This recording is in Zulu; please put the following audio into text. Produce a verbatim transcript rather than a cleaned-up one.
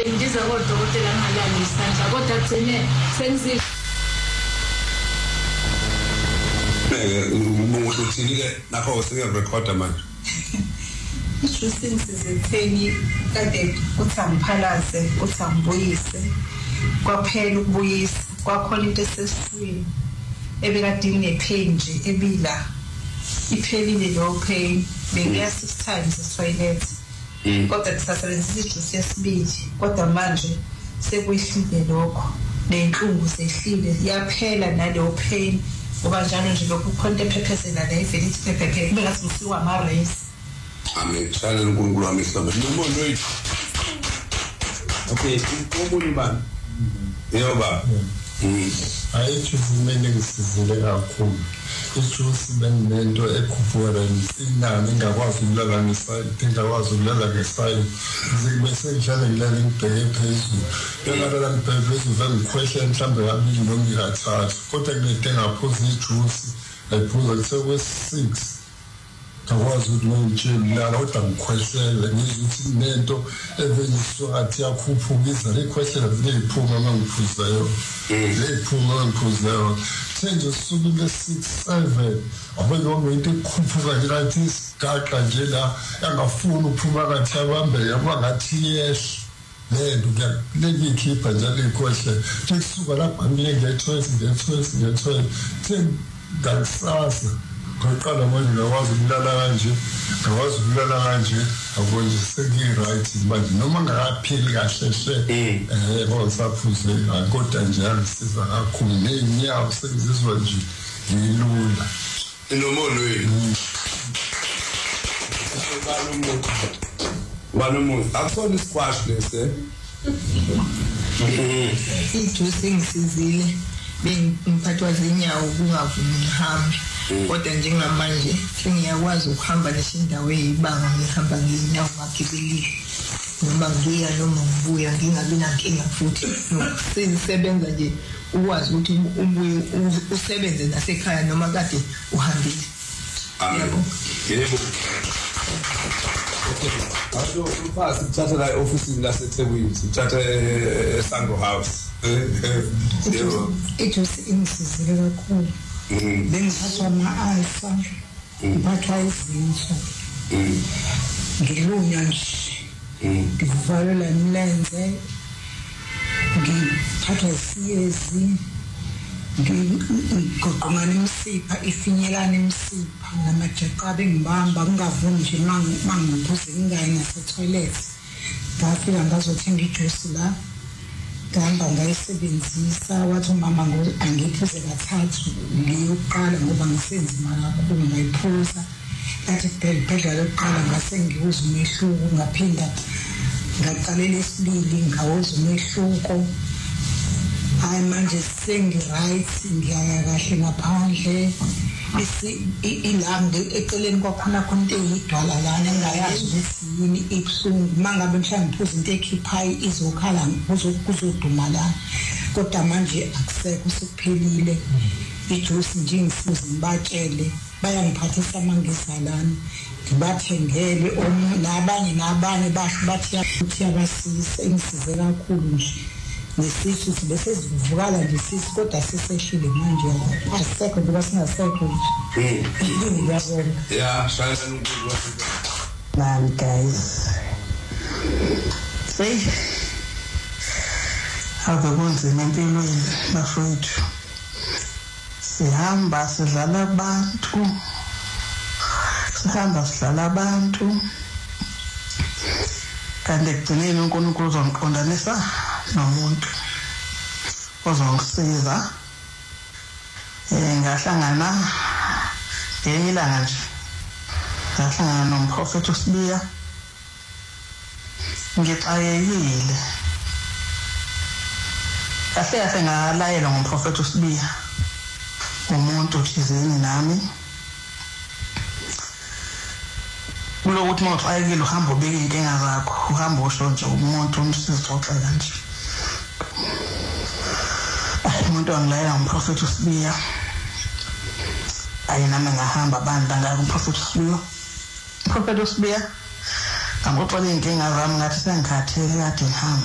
bengiza kodokotela ngalala isandla kodwa kugcine sengizizwa umuntu uthini-ke nakho senge-recorda manje isho sengizizetheni kade uthi angiphalaze uthi angibuyise kwaphela ukubuyisa kwakhona into esesifweni ebekade nginepain nje ebila iphelile lo pain bengiya six times e-toilet kodwa kusasebenzisa ijuice yesibili kodwa manje sekwehlile lokho nenhlungu zehlile yaphela naleyo pain ngoba njalo nje lokhu khona ephephezela la ivele ithi phephe kube ngathi ngisiwa ama-race amen shana uNkulunkulu wami isihlobo nomuntu wethu okay umuntu bani yoba ayithi kumele ngisizile kakhulu ijuice benento ekhuphuka inani ngakwazi ukulala ngesayidi ngakwazi ukulala ngesayidi bese ngidlala ngilala ngibheke phezulu bengalala ngibheke phezulu vengikhwehlela mhlawumbe kabili noma ngikathathu kodwa kunento engaphuza ijuice ayiphuza kusekwe-six ngakwazi ukuthi ngingitshela kodwa ngikhwehlela ngizwe ukuthi nento evenyiswa ngathi yakhuphuka izale ikhwehlela vele iphuma uma ngiphuzayo le iphuma uma ngiphuzayo senje sisukile six seven abelonke into ekhuphuka nje ngathi isigaxa nje la yangafuni ukuphuma kathi abambe yaba ngathi yes lento kuyakulekikhipha njalo ikhwehlela kusuka lapha ngiyengethwesi ngethwesi ngethwesi sengakusasa Kaqala manje ngakwazi ukulala kanje ngakwazi ukulala kanje akonje seki-right manje noma ngakaphili kahle hle eh ngosaphuze kodwa nje angisiza kakhulu neenyawo sengizizwa nje ngilula inomono yini balomuntu balomuntu akusona isquash lese ijuice ngisizile bengiphathwa zinyawo kungavumi ngihambe kodwa njengamanje sengiyakwazi ukuhamba lesindawo eyibanga ngihamba ngiyinawo ngagibelile noma ngiya noma ngibuya ngingabi nankinga futhi sengisebenza nje ukwazi ukuthi ubuye usebenze nasekhaya noma kade uhambile yebo yebo Aso umfasi uthatha la office laseThekwini uthatha eSango House yebo ijuice ingisizile kakhulu bengiphathwa ama-alfa ngiphathwa izinso ngilunywa nje ngivalelwa imilenze ngiphathwa isiyezi ngigoqongana imisipha ifinyelana imisipha namajeqaba engibamba kungavumi nje uma ngiphuze ingayi ngasetoilet ngafika ngazothenga ijuice la ngihamba ngayisebenzisa wathi umama angiphuze kathathu ngiyokuqala ngoba ngisenzima kakhulu ngayiphuza lathi phela lokuqala ngase ngiwuza umehluko ngaphinda ngaqalela esibili ngawuza umehluko hayi manje sengi-right ngiyaya kahle ngaphandle ilanga eceleni kwakhona khona into eyidwala lana engayazi ukuthi yini ibuhlungu uma ngabe mhlawumbe ngiphuza into ekhiphayo izokhala kuzoduma lana kodwa manje akusekho sekuphelile ijuice nje ngisize ngibatshele bayangiphathisa mangizalana ngibathengele nabanye nabanye basho bathi yabasiza ingisize kakhulu nje nesithu sibe sezivukala nje sisi kodwa sisehlile manje asekho ngoba singasekho nje ngiyazona yeah shaya uNkulunkulu man guys say ave kunzima empilweni bafowethu sihamba sidlala abantu sihamba sidlala abantu kanti ekugcineni uNkulunkulu uzongiqondanisa nomuntu ozongisiza eh ngahlangana ngenye ilanga nje ngahlangana nomprofeti uSibiya ngixayekile kahle kahle ngalayelwa ngomprofeti uSibiya umuntu thizeni nami kulokuthi mawuxayekile uhamba ubeka inkinga zakho uhamba usho nje umuntu umsizixoxa kanje umuntu wangilayela ngomprofeti uSibiya ayinami ngahamba bandla ngaka umprofeti uSibiya umprofeti uSibiya angoxoxa inkinga zami ngathi sengikhathele kade ngihamba